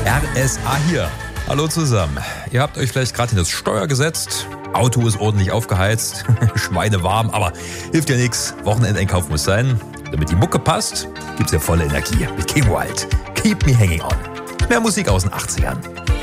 RSA hier. Hallo zusammen. Ihr habt euch vielleicht gerade in das Steuer gesetzt. Auto ist ordentlich aufgeheizt. Schweinewarm, aber hilft ja nichts. Wochenendeinkauf muss sein. Damit die Mucke passt, gibt's ja volle Energie mit King Wild. Keep me hanging on. Mehr Musik aus den 80ern.